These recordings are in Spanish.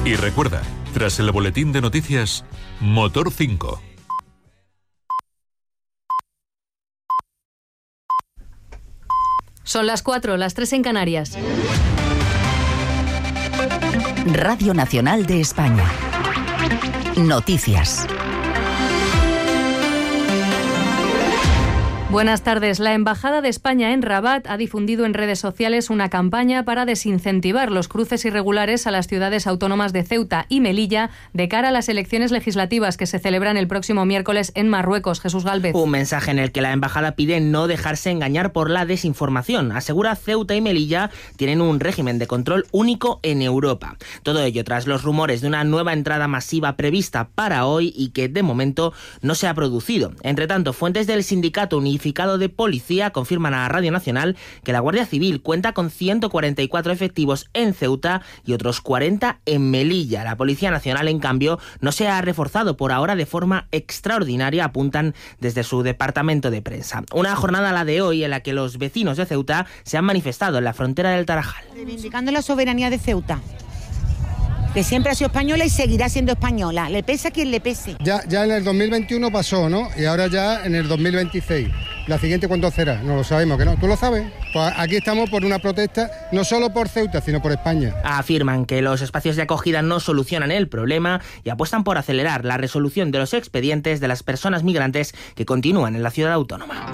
Y recuerda, tras el boletín de noticias, Motor 5. Son las 4, las 3 en Canarias. Radio Nacional de España. Noticias. Buenas tardes. La Embajada de España en Rabat ha difundido en redes sociales una campaña para desincentivar los cruces irregulares a las ciudades autónomas de Ceuta y Melilla de cara a las elecciones legislativas que se celebran el próximo miércoles en Marruecos. Jesús Gálvez. Un mensaje en el que la Embajada pide no dejarse engañar por la desinformación. Asegura Ceuta y Melilla tienen un régimen de control único en Europa. Todo ello tras los rumores de una nueva entrada masiva prevista para hoy y que de momento no se ha producido. Entre tanto, fuentes del Sindicato Unificado de Policía confirman a Radio Nacional que la Guardia Civil cuenta con 144 efectivos en Ceuta y otros 40 en Melilla. La Policía Nacional, en cambio, no se ha reforzado por ahora de forma extraordinaria, apuntan desde su departamento de prensa. Una jornada, la de hoy, en la que los vecinos de Ceuta se han manifestado en la frontera del Tarajal. Reivindicando la soberanía de Ceuta, que siempre ha sido española y seguirá siendo española, le pese a quien le pese. Ya en el 2021 pasó, ¿no? Y ahora ya en el 2026. ¿La siguiente cuándo será? No lo sabemos, ¿que no? ¿Tú lo sabes? Pues aquí estamos por una protesta, no solo por Ceuta, sino por España. Afirman que los espacios de acogida no solucionan el problema y apuestan por acelerar la resolución de los expedientes de las personas migrantes que continúan en la ciudad autónoma.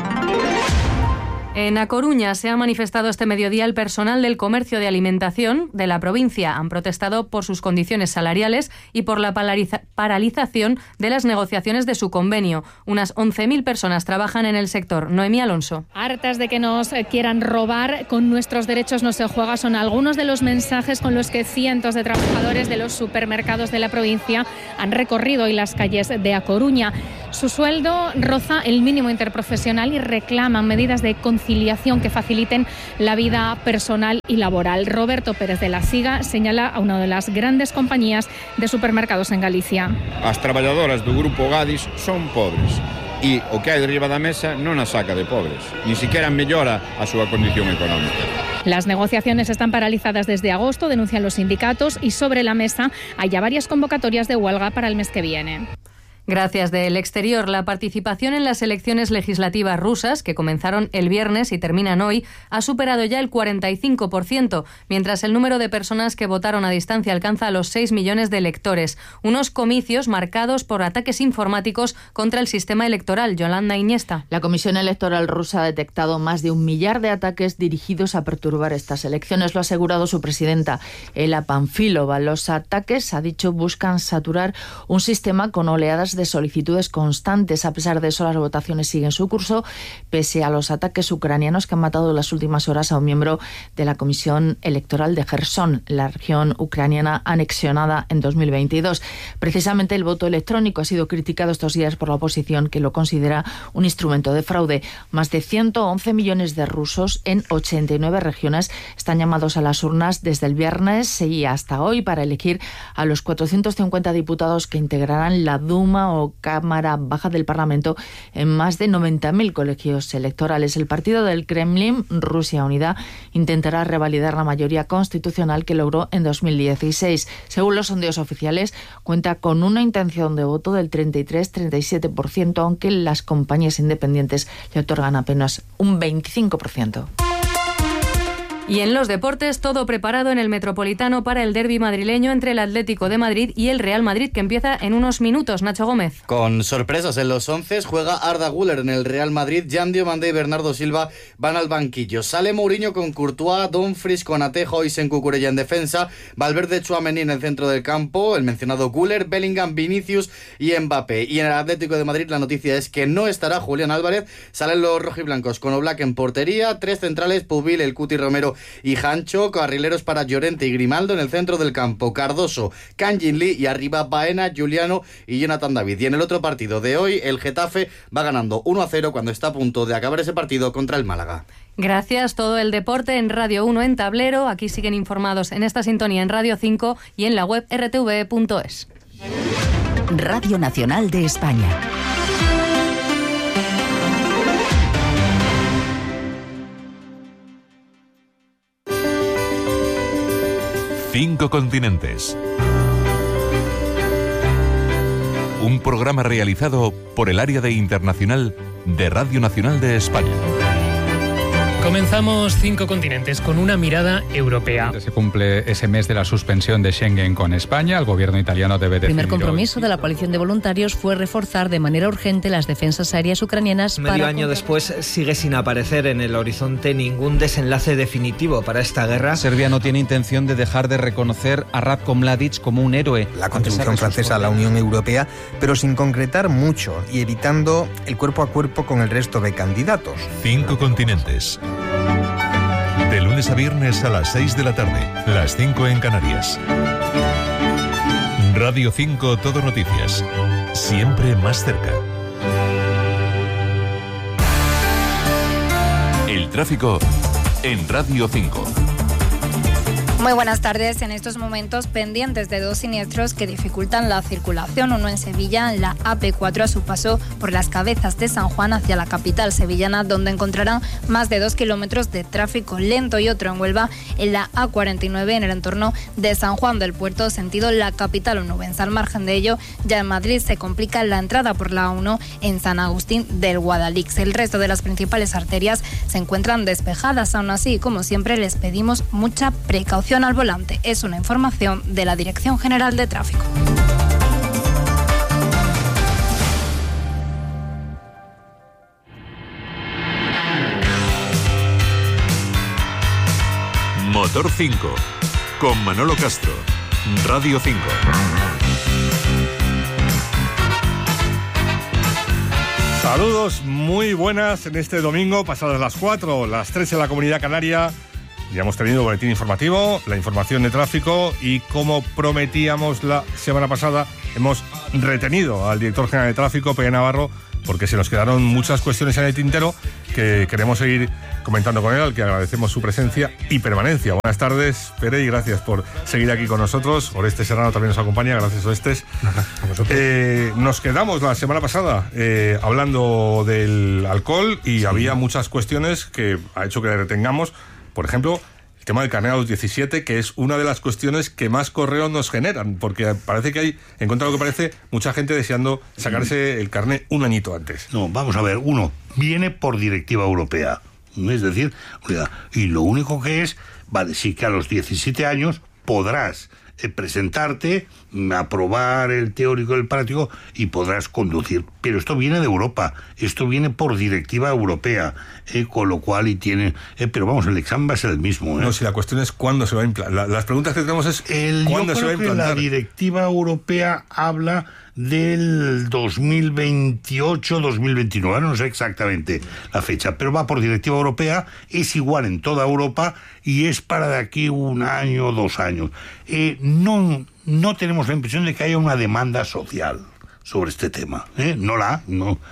En A Coruña se ha manifestado este mediodía el personal del comercio de alimentación de la provincia. Han protestado por sus condiciones salariales y por la paralización de las negociaciones de su convenio. Unas 11.000 personas trabajan en el sector. Noemí Alonso. Hartas de que nos quieran robar, con nuestros derechos no se juega, son algunos de los mensajes con los que cientos de trabajadores de los supermercados de la provincia han recorrido hoy las calles de A Coruña. Su sueldo roza el mínimo interprofesional y reclaman medidas de conciliación que faciliten la vida personal y laboral. Roberto Pérez de la Siga señala a una de las grandes compañías de supermercados en Galicia. As traballadoras do grupo Gadis son pobres e o que hai derriba da mesa non as saca de pobres, ni siquiera mellora a súa condición económica. Las negociaciones están paralizadas desde agosto, denuncian los sindicatos, y sobre la mesa hay ya varias convocatorias de huelga para el mes que viene. Gracias. Del exterior, la participación en las elecciones legislativas rusas, que comenzaron el viernes y terminan hoy, ha superado ya el 45%, mientras el número de personas que votaron a distancia alcanza a los 6 millones de electores. Unos comicios marcados por ataques informáticos contra el sistema electoral. Yolanda Iniesta. La Comisión Electoral rusa ha detectado más de 1 millar de ataques dirigidos a perturbar estas elecciones. Lo ha asegurado su presidenta, Ela Panfilova. Los ataques, ha dicho, buscan saturar un sistema con oleadas de solicitudes constantes. A pesar de eso, las votaciones siguen su curso, pese a los ataques ucranianos que han matado en las últimas horas a un miembro de la Comisión Electoral de Jersón, la región ucraniana anexionada en 2022. Precisamente el voto electrónico ha sido criticado estos días por la oposición, que lo considera un instrumento de fraude. Más de 111 millones de rusos en 89 regiones están llamados a las urnas desde el viernes y hasta hoy para elegir a los 450 diputados que integrarán la Duma o Cámara Baja del Parlamento en más de 90.000 colegios electorales. El partido del Kremlin, Rusia Unida, intentará revalidar la mayoría constitucional que logró en 2016. Según los sondeos oficiales, cuenta con una intención de voto del 33-37%, aunque las compañías independientes le otorgan apenas un 25%. Y en los deportes, todo preparado en el Metropolitano para el derbi madrileño entre el Atlético de Madrid y el Real Madrid, que empieza en unos minutos. Nacho Gómez. Con sorpresas en los 11, juega Arda Güler en el Real Madrid, Jan Diomande y Bernardo Silva van al banquillo. Sale Mourinho con Courtois, Dumfries, Konaté, Isen, Cucurella en defensa, Valverde, Tchouaméni en el centro del campo, el mencionado Güler, Bellingham, Vinicius y Mbappé. Y en el Atlético de Madrid la noticia es que no estará Julián Álvarez, salen los rojiblancos con Oblak en portería, 3 centrales, Pubil, El Cuti Romero y Jancho, carrileros para Llorente y Grimaldo en el centro del campo, Cardoso, Kangin Lee y arriba Baena, Juliano y Jonathan David. Y en el otro partido de hoy, el Getafe va ganando 1-0 cuando está a punto de acabar ese partido contra el Málaga. Gracias. Todo el deporte en Radio 1 en tablero. Aquí siguen informados en esta sintonía en Radio 5 y en la web rtv.es. Radio Nacional de España. Cinco continentes. Un programa realizado por el Área de Internacional de Radio Nacional de España. Comenzamos 5 continentes con una mirada europea. Se cumple ese mes de la suspensión de Schengen con España. El gobierno italiano debe decidir. El primer compromiso de la coalición de voluntarios fue reforzar de manera urgente las defensas aéreas ucranianas. Medio año después sigue sin aparecer en el horizonte ningún desenlace definitivo para esta guerra. Serbia no tiene intención de dejar de reconocer a Ratko Mladic como un héroe. La contribución francesa a la Unión Europea, pero sin concretar mucho y evitando el cuerpo a cuerpo con el resto de candidatos. 5 continentes. De lunes a viernes a las 6 de la tarde, las 5 en Canarias. Radio 5 Todo Noticias. Siempre más cerca. El tráfico en Radio 5. Muy buenas tardes. En estos momentos pendientes de 2 siniestros que dificultan la circulación. Uno en Sevilla, en la AP4 a su paso por las Cabezas de San Juan hacia la capital sevillana, donde encontrarán más de 2 kilómetros de tráfico lento, y otro en Huelva, en la A49 en el entorno de San Juan del Puerto, sentido la capital onubense. Al margen de ello, ya en Madrid se complica la entrada por la A1 en San Agustín del Guadalix. El resto de las principales arterias se encuentran despejadas. Aún así, como siempre, les pedimos mucha precaución al volante. Es una información de la Dirección General de Tráfico. Motor 5, con Manolo Castro, Radio 5. Saludos, muy buenas en este domingo, pasadas las 4, las 3 en la Comunidad Canaria. Ya hemos tenido boletín informativo, la información de tráfico, y como prometíamos la semana pasada, hemos retenido al director general de tráfico, Pere Navarro, porque se nos quedaron muchas cuestiones en el tintero que queremos seguir comentando con él, al que agradecemos su presencia y permanencia. Buenas tardes, Pere, y gracias por seguir aquí con nosotros. Orestes Serrano también nos acompaña, gracias, Orestes. A vosotros. Nos quedamos la semana pasada hablando del alcohol, y sí, había muchas cuestiones que ha hecho que le retengamos. Por ejemplo, el tema del carnet a los 17, que es una de las cuestiones que más correos nos generan, porque parece que hay, en contra de lo que parece, mucha gente deseando sacarse el carnet un añito antes. No, vamos a ver, uno, viene por directiva europea, es decir, y lo único que es, va a decir que a los 17 años podrás presentarte, aprobar el teórico y el práctico, y podrás conducir. Pero esto viene de Europa, esto viene por directiva europea, con lo cual pero vamos, el examen va a ser el mismo. No, si la cuestión es cuándo se va a implantar. Las preguntas que tenemos es cuándo se va a implantar. La directiva europea habla del 2028-2029, no sé exactamente la fecha, pero va por directiva europea, es igual en toda Europa y es para de aquí 1 año o 2 años. No tenemos la impresión de que haya una demanda social sobre este tema, yo no la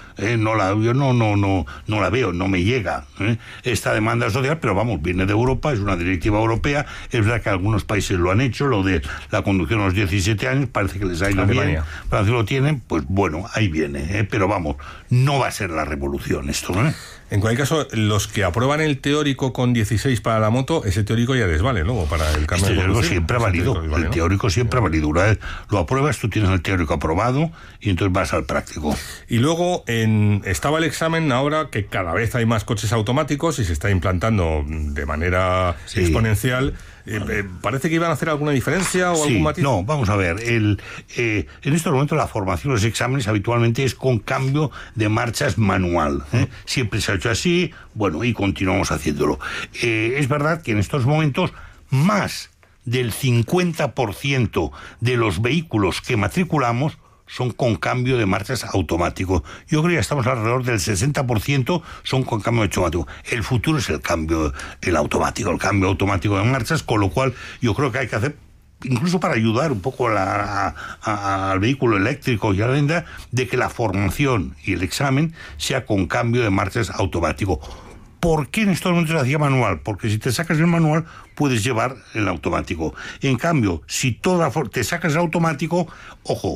veo, no me llega esta demanda social, pero vamos, viene de Europa, es una directiva europea. Es verdad que algunos países lo han hecho, lo de la conducción a los 17 años, parece que les ha ido bien, Francia lo tienen, pues bueno, ahí viene, pero vamos, no va a ser la revolución esto, En cualquier caso, los que aprueban el teórico con 16 para la moto, ese teórico ya les vale luego para el carnet de conducir. El teórico siempre ha valido, el teórico siempre ha valido. Una vez lo apruebas, tú tienes el teórico aprobado y entonces vas al práctico. Y luego estaba el examen, ahora que cada vez hay más coches automáticos y se está implantando de manera exponencial. ¿Parece que iban a hacer alguna diferencia o algún matiz? No, vamos a ver. En estos momentos la formación, los exámenes habitualmente es con cambio de marchas manual. Siempre se ha hecho así, bueno, y continuamos haciéndolo. Es verdad que en estos momentos más del 50% de los vehículos que matriculamos son con cambio de marchas automático. Yo creo que estamos alrededor del 60% son con cambio automático. El futuro es el cambio automático de marchas, con lo cual yo creo que hay que hacer, incluso para ayudar un poco al vehículo eléctrico y a la venta, de que la formación y el examen sea con cambio de marchas automático. ¿Por qué en estos momentos se hacía manual? Porque si te sacas el manual puedes llevar el automático. En cambio, si te sacas el automático, ojo,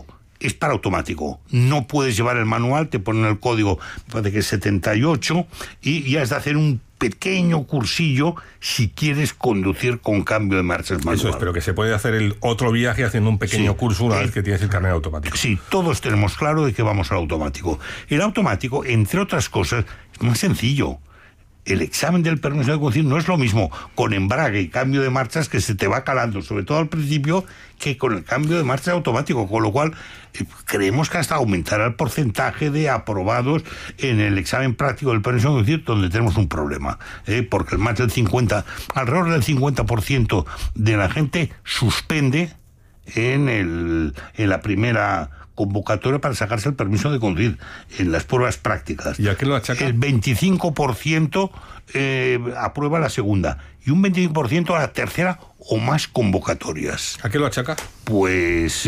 es para automático. No puedes llevar el manual, te ponen el código, me parece que es 78, y ya has de hacer un pequeño cursillo si quieres conducir con cambio de marchas manual. Eso es, pero que se puede hacer el otro viaje haciendo un pequeño curso una vez que tienes el carnet automático. Sí, todos tenemos claro de que vamos al automático. El automático, entre otras cosas, es más sencillo. El examen del permiso de conducir no es lo mismo con embrague y cambio de marchas, que se te va calando, sobre todo al principio, que con el cambio de marcha automático, con lo cual creemos que hasta aumentará el porcentaje de aprobados en el examen práctico del permiso de conducir, donde tenemos un problema, porque más del 50, alrededor del 50% de la gente suspende en la primera convocatoria para sacarse el permiso de conducir en las pruebas prácticas. ¿Y a qué lo achaca? El 25% aprueba la segunda y un 25% a la tercera o más convocatorias. ¿A qué lo achaca? Pues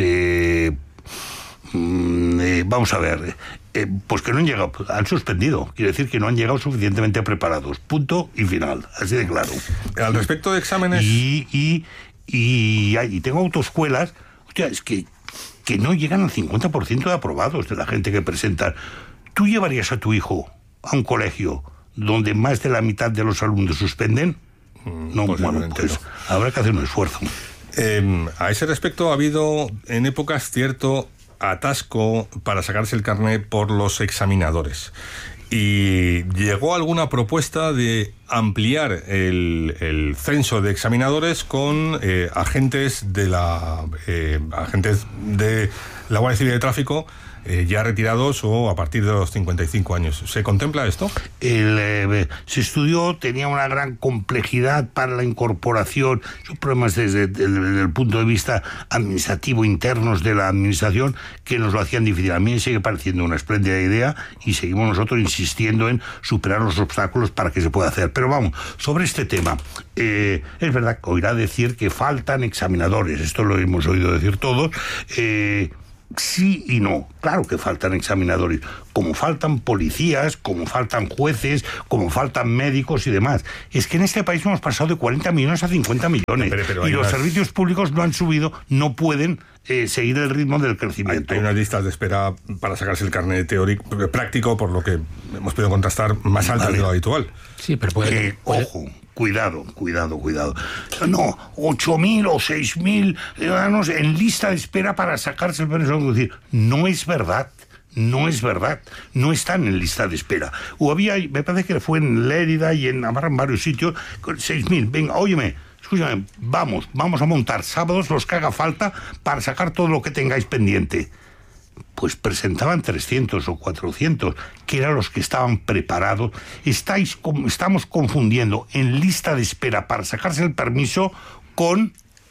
vamos a ver, pues que no han llegado, han suspendido, quiere decir que no han llegado suficientemente preparados, punto y final, así de claro. Al respecto de exámenes... Y tengo autoescuelas, hostia, es que no llegan al 50% de aprobados de la gente que presentan. ¿Tú llevarías a tu hijo a un colegio donde más de la mitad de los alumnos suspenden? No, bueno, pues habrá que hacer un esfuerzo. A ese respecto ha habido en épocas cierto atasco para sacarse el carnet por los examinadores. Y llegó alguna propuesta de ampliar el censo de examinadores con agentes de la Guardia Civil de Tráfico ya retirados o a partir de los 55 años. ¿Se contempla esto? Se estudió, tenía una gran complejidad para la incorporación, son problemas desde el punto de vista administrativo internos de la administración que nos lo hacían difícil. A mí me sigue pareciendo una espléndida idea y seguimos nosotros insistiendo en superar los obstáculos para que se pueda hacer. Pero vamos, sobre este tema, es verdad que oirá decir que faltan examinadores, esto lo hemos oído decir todos, sí y no, claro que faltan examinadores, como faltan policías, como faltan jueces, como faltan médicos y demás. Es que en este país hemos pasado de 40 millones a 50 millones y los servicios públicos no han subido, no pueden seguir el ritmo del crecimiento. Hay unas listas de espera para sacarse el carnet teórico práctico, por lo que hemos podido contrastar, más altas de lo habitual. Sí, pero puede... Ojo, cuidado. No, 8.000 o 6.000 ciudadanos en lista de espera para sacarse el permiso de conducir. No es verdad, no están en lista de espera. O había, me parece que fue en Lérida y en Navarra, en varios sitios, con 6.000. Venga, óyeme, escúchame, vamos a montar sábados los que haga falta para sacar todo lo que tengáis pendiente. Pues presentaban 300 o 400, que eran los que estaban preparados. Estamos confundiendo en lista de espera para sacarse el permiso con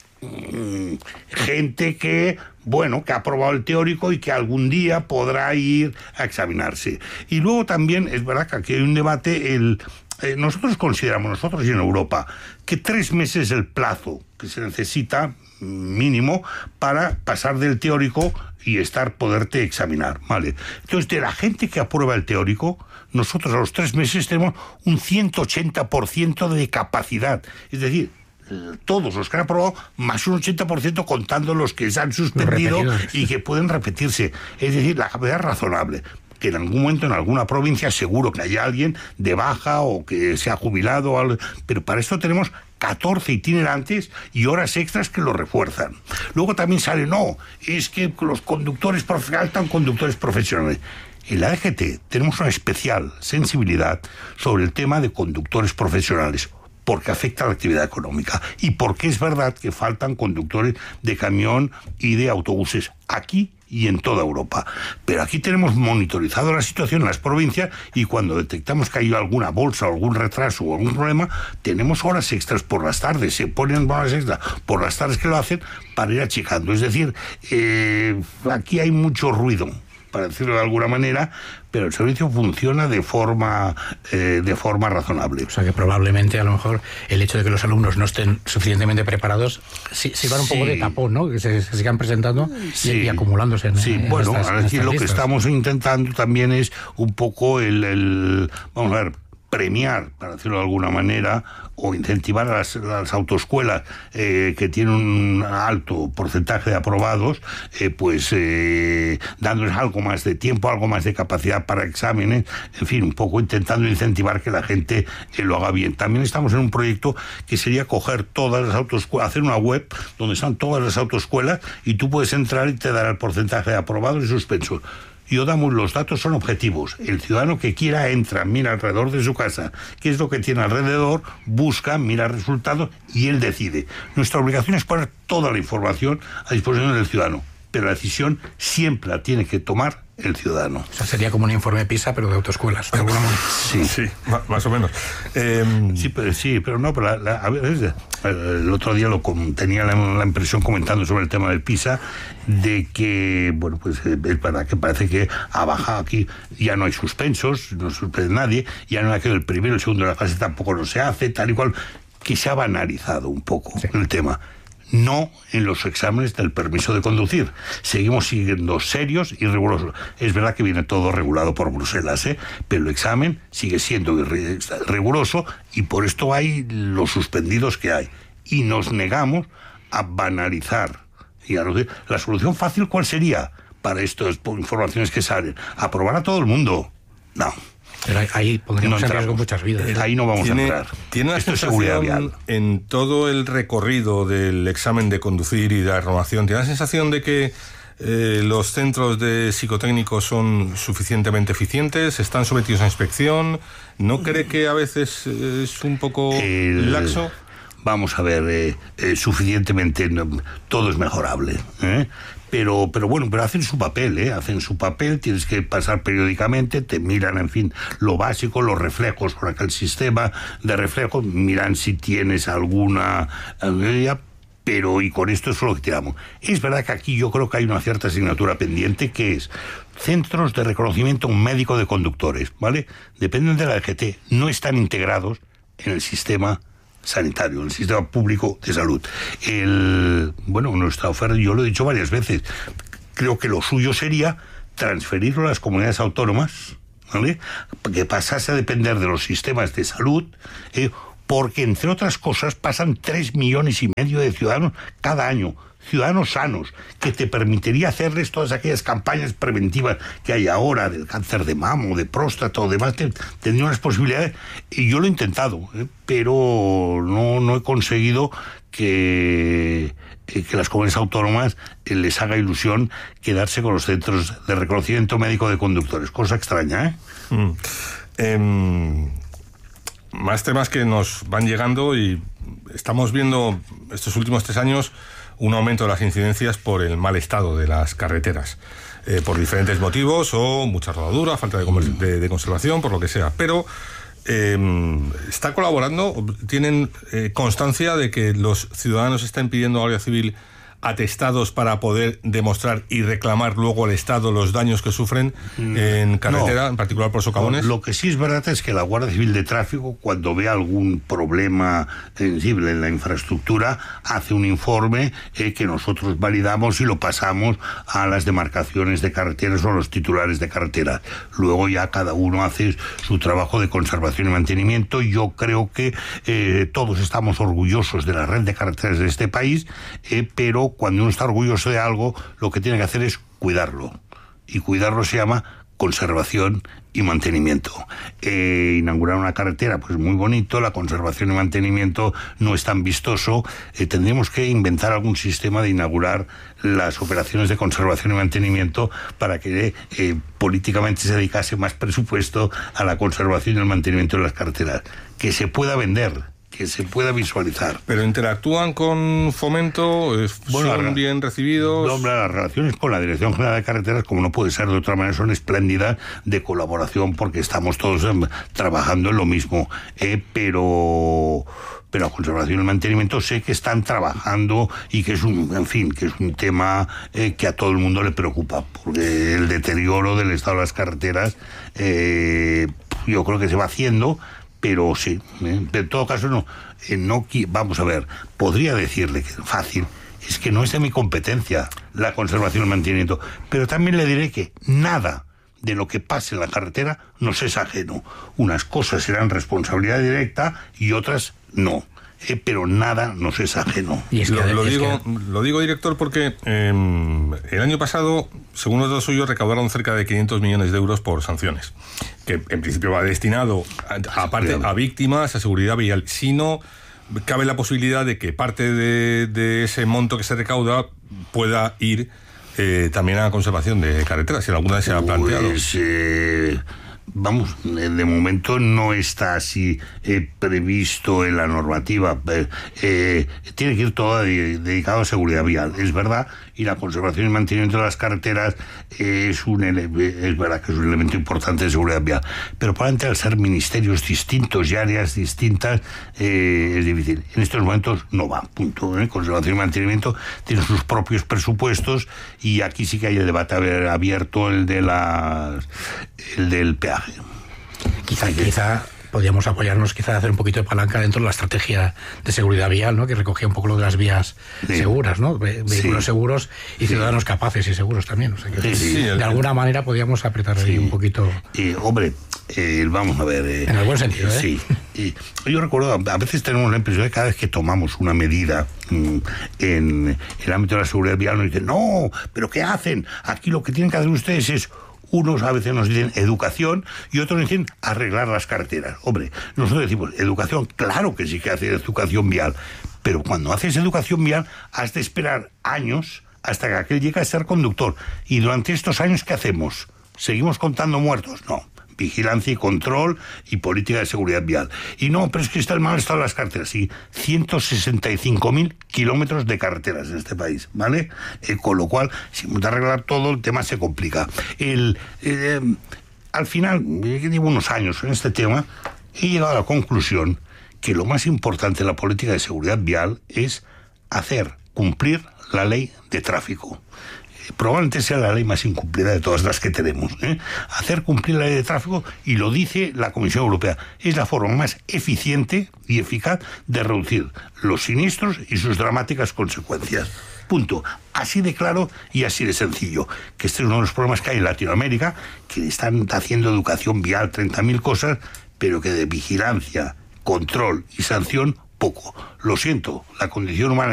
gente que ha aprobado el teórico y que algún día podrá ir a examinarse. Y luego también es verdad que aquí hay un debate, nosotros y en Europa, que 3 meses es el plazo que se necesita mínimo para pasar del teórico y poderte examinar, ¿vale? Entonces, de la gente que aprueba el teórico, nosotros a los 3 meses tenemos un 180% de capacidad. Es decir, todos los que han aprobado, más un 80% contando los que se han suspendido y que pueden repetirse. Es decir, la capacidad es razonable. Que en algún momento, en alguna provincia, seguro que haya alguien de baja o que se ha jubilado, pero para esto tenemos 14 itinerantes y horas extras que lo refuerzan. Luego también sale, es que los conductores profesionales están conductores profesionales. En la DGT tenemos una especial sensibilidad sobre el tema de conductores profesionales, porque afecta a la actividad económica y porque es verdad que faltan conductores de camión y de autobuses aquí y en toda Europa. Pero aquí tenemos monitorizado la situación en las provincias y cuando detectamos que hay alguna bolsa o algún retraso o algún problema, tenemos horas extras por las tardes, se ponen horas extras por las tardes que lo hacen para ir achicando. Es decir, aquí hay mucho ruido, para decirlo de alguna manera, pero el servicio funciona de forma razonable. O sea que probablemente, a lo mejor, el hecho de que los alumnos no estén suficientemente preparados sirva un poco de tapón, ¿no? Que se sigan presentando y acumulándose. Bueno, lo que estamos intentando también es un poco vamos a ver, premiar, para decirlo de alguna manera, o incentivar a las autoescuelas que tienen un alto porcentaje de aprobados, dándoles algo más de tiempo, algo más de capacidad para exámenes, en fin, un poco intentando incentivar que la gente lo haga bien. También estamos en un proyecto que sería coger todas las autoescuelas, hacer una web donde están todas las autoescuelas y tú puedes entrar y te dará el porcentaje de aprobados y suspensos. Yo damos, los datos son objetivos. El ciudadano que quiera entra, mira alrededor de su casa qué es lo que tiene alrededor, busca, mira resultados y él decide. Nuestra obligación es poner toda la información a disposición del ciudadano, pero la decisión siempre la tiene que tomar el ciudadano. O sea, sería como un informe PISA, pero de autoescuelas, de alguna manera. Sí, más o menos. Pero a ver, el otro día tenía la impresión, comentando sobre el tema del PISA, de que, bueno, pues es verdad que parece que ha bajado aquí, ya no hay suspensos, no suspende nadie, ya no ha quedado el primero, el segundo de la clase tampoco no se hace, tal y cual, que se ha banalizado un poco el tema. No en los exámenes del permiso de conducir. Seguimos siendo serios y rigurosos. Es verdad que viene todo regulado por Bruselas, pero el examen sigue siendo riguroso y por esto hay los suspendidos que hay. Y nos negamos a banalizar. Y la solución fácil, ¿cuál sería para estas informaciones que salen? Aprobar a todo el mundo. No. Pero ahí pondríamos en riesgo muchas vidas. Ahí no vamos a entrar. ¿Tiene una sensación en todo el recorrido del examen de conducir y de la renovación? ¿Tiene la sensación de que los centros de psicotécnicos son suficientemente eficientes? ¿Están sometidos a inspección? ¿No cree que a veces es un poco laxo? Vamos a ver, suficientemente, todo es mejorable, Pero hacen su papel, tienes que pasar periódicamente, te miran, en fin, lo básico, los reflejos con aquel sistema de reflejos, miran si tienes alguna... y con esto es lo que tiramos. Es verdad que aquí yo creo que hay una cierta asignatura pendiente, que es centros de reconocimiento médico de conductores, ¿vale? Dependen de la DGT, no están integrados en el sistema sanitario, el sistema público de salud. Nuestra oferta, yo lo he dicho varias veces, creo que lo suyo sería transferirlo a las comunidades autónomas, ¿vale? Que pasase a depender de los sistemas de salud, porque, entre otras cosas, pasan 3,5 millones de ciudadanos cada año, ciudadanos sanos, que te permitiría hacerles todas aquellas campañas preventivas que hay ahora, del cáncer de mama o de próstata o demás, tendría unas posibilidades, y yo lo he intentado, pero no he conseguido que las comunidades autónomas les haga ilusión quedarse con los centros de reconocimiento médico de conductores, cosa extraña, Más temas que nos van llegando, y estamos viendo estos últimos 3 años un aumento de las incidencias por el mal estado de las carreteras, por diferentes motivos, o mucha rodadura, falta de conservación, por lo que sea. Pero ¿está colaborando? ¿Tienen constancia de que los ciudadanos están pidiendo a la Guardia Civil atestados para poder demostrar y reclamar luego al Estado los daños que sufren en carretera, en particular por socavones? Lo que sí es verdad es que la Guardia Civil de Tráfico, cuando ve algún problema sensible en la infraestructura, hace un informe que nosotros validamos y lo pasamos a las demarcaciones de carreteras o a los titulares de carretera. Luego ya cada uno hace su trabajo de conservación y mantenimiento. Yo creo que todos estamos orgullosos de la red de carreteras de este país, pero cuando uno está orgulloso de algo, lo que tiene que hacer es cuidarlo. Y cuidarlo se llama conservación y mantenimiento. Inaugurar una carretera, pues muy bonito, la conservación y mantenimiento no es tan vistoso. Tendríamos que inventar algún sistema de inaugurar las operaciones de conservación y mantenimiento para que políticamente se dedicase más presupuesto a la conservación y el mantenimiento de las carreteras. Que se pueda vender, que se pueda visualizar. ¿Pero interactúan con Fomento? ¿Son bien recibidos? Las relaciones con la Dirección General de Carreteras, como no puede ser de otra manera, son espléndidas, de colaboración, porque estamos todos trabajando en lo mismo. Pero la conservación y el mantenimiento sé que están trabajando, y que es un tema que a todo el mundo le preocupa, porque el deterioro del estado de las carreteras yo creo que se va haciendo. Pero sí, en todo caso vamos a ver, podría decirle que fácil, es que no es de mi competencia la conservación y el mantenimiento, pero también le diré que nada de lo que pase en la carretera nos es ajeno. Unas cosas serán responsabilidad directa y otras no. Pero nada nos es ajeno. Y es lo digo, director, porque el año pasado, según los datos suyos, recaudaron cerca de 500 millones de euros por sanciones, que en principio va destinado a víctimas, a seguridad vial. Si no, cabe la posibilidad de que parte de ese monto que se recauda pueda ir también a la conservación de carreteras, si alguna vez se ha planteado. Vamos, de momento no está así previsto en la normativa. Tiene que ir todo dedicado a seguridad vial, es verdad, y la conservación y mantenimiento de las carreteras es verdad que es un elemento importante de seguridad vial. Pero probablemente al ser ministerios distintos y áreas distintas es difícil. En estos momentos no va, punto. Conservación y mantenimiento tienen sus propios presupuestos y aquí sí que hay el debate abierto, el del peaje. Quizá podríamos apoyarnos, quizá hacer un poquito de palanca dentro de la estrategia de seguridad vial, ¿no? Que recogía un poco lo de las vías seguras, ¿no? Vehículos seguros y ciudadanos capaces y seguros también. O sea, que de alguna manera podríamos apretar ahí un poquito. Hombre, vamos a ver. En el buen sentido, ¿eh? Sí. Yo recuerdo, a veces tenemos la impresión de que cada vez que tomamos una medida en el ámbito de la seguridad vial nos dicen, no, pero ¿qué hacen? Aquí lo que tienen que hacer ustedes es... Unos a veces nos dicen educación y otros nos dicen arreglar las carreteras. Hombre, nosotros decimos educación, claro que sí que hace educación vial, pero cuando haces educación vial has de esperar años hasta que aquel llegue a ser conductor. Y durante estos años, ¿qué hacemos? ¿Seguimos contando muertos? No. Vigilancia y control y política de seguridad vial. Y no, pero es que está el mal estado de las carreteras. Sí, 165.000 kilómetros de carreteras en este país, ¿vale? Con lo cual, si hemos de arreglar todo, el tema se complica. Al final, llevo unos años en este tema, he llegado a la conclusión que lo más importante de la política de seguridad vial es hacer cumplir la ley de tráfico. Probablemente sea la ley más incumplida de todas las que tenemos. Hacer cumplir la ley de tráfico, y lo dice la Comisión Europea, es la forma más eficiente y eficaz de reducir los siniestros y sus dramáticas consecuencias. Punto. Así de claro y así de sencillo. Que este es uno de los problemas que hay en Latinoamérica, que están haciendo educación vial, 30.000 cosas, pero que de vigilancia, control y sanción, poco. Lo siento, la condición humana